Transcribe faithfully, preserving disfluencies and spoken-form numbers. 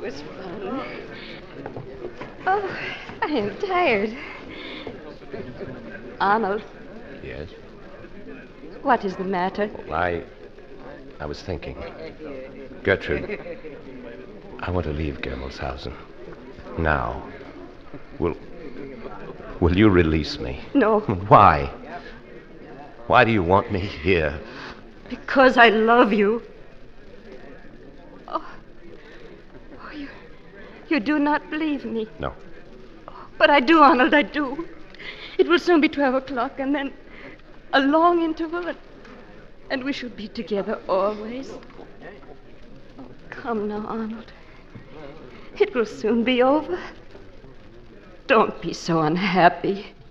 was fun. Oh, I am tired. Arnold, Yes? what is the matter? Well, I... I was thinking. Gertrude, I want to leave Germelshausen. Now. Will... Will you release me? No. Why? Why do you want me here? Because I love you. Oh, oh you, you do not believe me. No. But I do, Arnold, I do. It will soon be twelve o'clock, and then a long interval, and, and we shall be together always. Oh, come now, Arnold. It will soon be over. Don't be so unhappy.